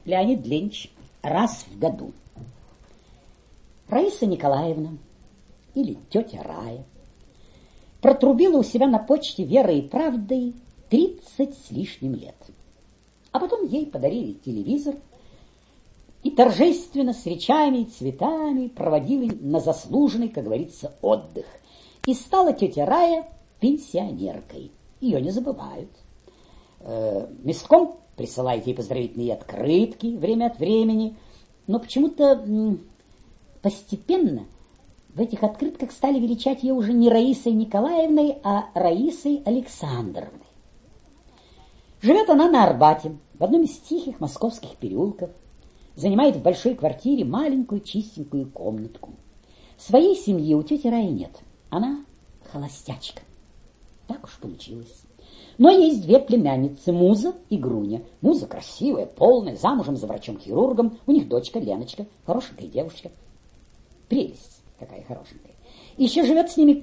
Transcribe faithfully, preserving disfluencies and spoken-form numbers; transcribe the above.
Леонид Ильич раз в году. Раиса Николаевна, или тетя Рая, протрубила у себя на почте «Верой и правдой» тридцать с лишним лет. А потом ей подарили телевизор и торжественно с речами и цветами проводили на заслуженный, как говорится, отдых. И стала тетя Рая пенсионеркой. Ее не забывают. Э, местком присылает ей поздравительные открытки время от времени. Но почему-то м, постепенно в этих открытках стали величать ее уже не Раисой Николаевной, а Раисой Александровной. Живет она на Арбате, в одном из тихих московских переулков. Занимает в большой квартире маленькую чистенькую комнатку. Своей семьи у тети Раи нет. Она холостячка. Так уж получилось. Но есть две племянницы, Муза и Груня. Муза красивая, полная, замужем за врачом-хирургом. У них дочка Леночка, хорошенькая девушка. Прелесть какая хорошенькая. Еще живет с ними